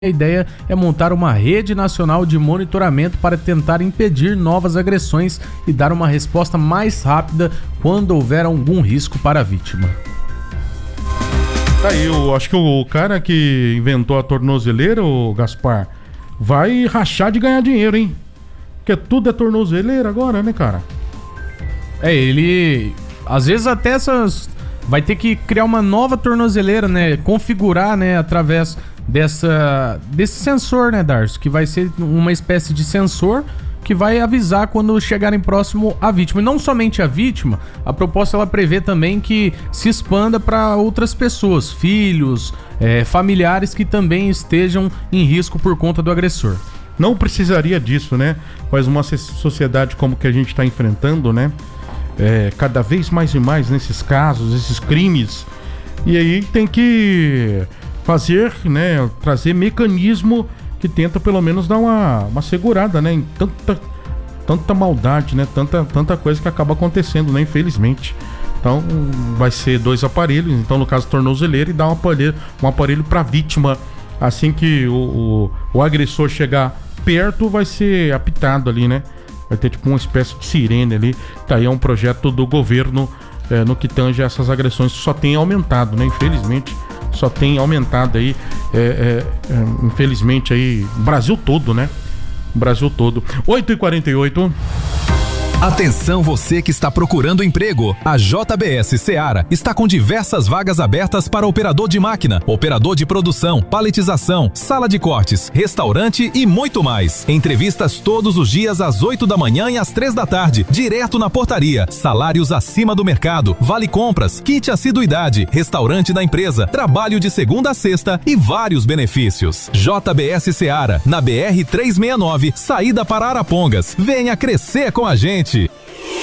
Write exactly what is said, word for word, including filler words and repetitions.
A ideia é montar uma rede nacional de monitoramento para tentar impedir novas agressões e dar uma resposta mais rápida quando houver algum risco para a vítima. Tá aí, eu acho que o cara que inventou a tornozeleira, o Gaspar, vai rachar de ganhar dinheiro, hein? Porque tudo é tornozeleira agora, né, cara? É, ele... Às vezes até essas... Vai ter que criar uma nova tornozeleira, né? Configurar, né? Através dessa... Desse sensor, né, Darcio? Que vai ser uma espécie de sensor que vai avisar quando chegarem próximo à vítima. E não somente a vítima, a proposta ela prevê também que se expanda para outras pessoas, filhos, é, familiares que também estejam em risco por conta do agressor. Não precisaria disso, né? Mas uma sociedade como que a gente está enfrentando, né? É, cada vez mais e mais nesses casos, esses crimes. E aí tem que fazer, né? Trazer mecanismo que tenta pelo menos dar uma, uma segurada, né? Em tanta, tanta maldade, né? Tanta, tanta coisa que acaba acontecendo, né? Infelizmente. Então vai ser dois aparelhos. Então no caso tornozeleira e dar um aparelho, um aparelho para vítima. Assim que o, o, o agressor chegar perto, vai ser apitado ali, né? Vai ter tipo uma espécie de sirene ali. Tá aí, é um projeto do governo é, no que tange essas agressões. Só tem aumentado, né? Infelizmente, só tem aumentado aí. É, é, é, infelizmente aí, Brasil todo, né? Brasil todo. oito e quarenta e oito. Atenção você que está procurando emprego. A J B S Seara está com diversas vagas abertas para operador de máquina, operador de produção, paletização, sala de cortes, restaurante e muito mais. Entrevistas todos os dias às oito da manhã e às três da tarde, direto na portaria. Salários acima do mercado, vale compras, kit assiduidade, restaurante da empresa, trabalho de segunda a sexta e vários benefícios. J B S Seara, na B R trezentos e sessenta e nove, saída para Arapongas. Venha crescer com a gente.